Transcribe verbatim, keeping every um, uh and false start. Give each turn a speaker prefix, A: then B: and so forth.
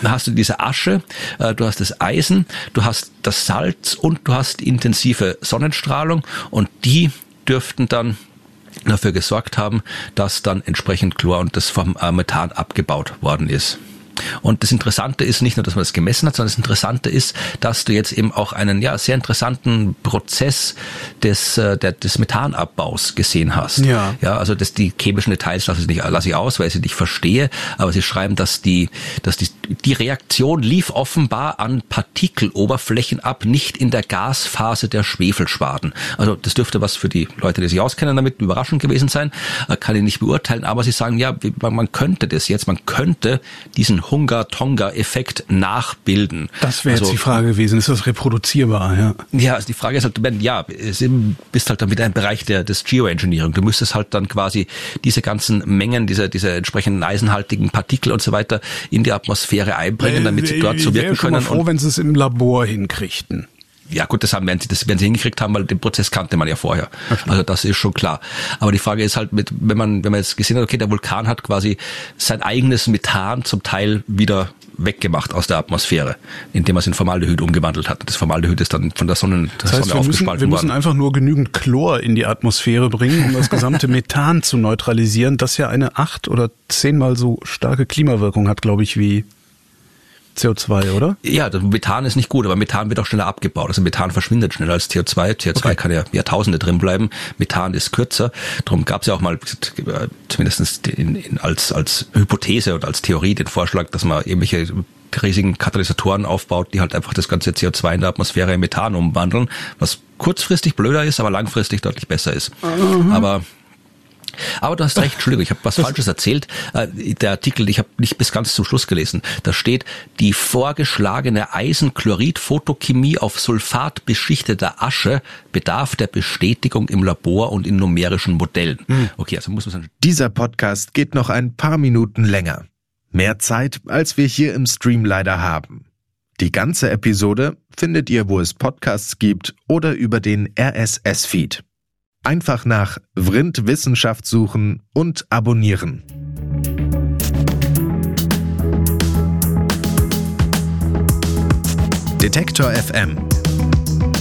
A: hast du diese Asche, du hast das Eisen, du hast das Salz und du hast intensive Sonnenstrahlung und die dürften dann dafür gesorgt haben, dass dann entsprechend Chlor und das vom Methan abgebaut worden ist. Und das Interessante ist nicht nur, dass man das gemessen hat, sondern das Interessante ist, dass du jetzt eben auch einen ja sehr interessanten Prozess des der, des Methanabbaus gesehen hast.
B: Ja.
A: Ja, also das die chemischen Details lasse ich nicht lasse ich aus, weil ich sie nicht verstehe. Aber sie schreiben, dass die dass die die Reaktion lief offenbar an Partikeloberflächen ab, nicht in der Gasphase der Schwefelschwaden. Also das dürfte was für die Leute, die sich auskennen damit, überraschend gewesen sein. Kann ich nicht beurteilen. Aber sie sagen, ja, man könnte das jetzt, man könnte diesen Hunga-Tonga-Effekt nachbilden.
B: Das wäre
A: also,
B: jetzt die Frage gewesen, ist das reproduzierbar? Ja,
A: ja also die Frage ist halt, wenn, ja, du bist halt dann wieder im Bereich der, des Geoengineering. Du müsstest halt dann quasi diese ganzen Mengen, diese, diese entsprechenden eisenhaltigen Partikel und so weiter in die Atmosphäre einbringen, damit sie dort so wirken
B: ich wäre
A: können.
B: Ich wäre froh, wenn sie es im Labor hinkriegten.
A: Ja gut, das haben werden sie, das werden sie hingekriegt haben, weil den Prozess kannte man ja vorher. Okay. Also das ist schon klar. Aber die Frage ist halt, mit, wenn man wenn man jetzt gesehen hat, okay, der Vulkan hat quasi sein eigenes Methan zum Teil wieder weggemacht aus der Atmosphäre, indem er es in Formaldehyd umgewandelt hat. Das Formaldehyd ist dann von der Sonne, der
B: das heißt,
A: Sonne
B: wir
A: aufgespalten
B: müssen, wir
A: worden.
B: müssen einfach nur genügend Chlor in die Atmosphäre bringen, um das gesamte Methan zu neutralisieren, das ja eine acht oder zehnmal so starke Klimawirkung hat, glaube ich, wie C O zwei, oder?
A: Ja, das Methan ist nicht gut, aber Methan wird auch schneller abgebaut. Also Methan verschwindet schneller als C O zwei. C O zwei okay. kann ja Jahrtausende drin bleiben. Methan ist kürzer. Darum gab es ja auch mal, zumindest in, in, als, als Hypothese oder als Theorie, den Vorschlag, dass man irgendwelche riesigen Katalysatoren aufbaut, die halt einfach das ganze C O zwei in der Atmosphäre in Methan umwandeln, was kurzfristig blöder ist, aber langfristig deutlich besser ist. Mhm. Aber Aber du hast recht, Entschuldigung, ich habe was das Falsches erzählt. Der Artikel, ich habe nicht bis ganz zum Schluss gelesen. Da steht, die vorgeschlagene Eisenchlorid-Photochemie auf Sulfat beschichteter Asche bedarf der Bestätigung im Labor und in numerischen Modellen. Hm. Okay, also muss man sagen.
C: Dieser Podcast geht noch ein paar Minuten länger. Mehr Zeit, als wir hier im Stream leider haben. Die ganze Episode findet ihr, wo es Podcasts gibt oder über den R S S-Feed. Einfach nach Vrindt Wissenschaft suchen und abonnieren. Detektor F M.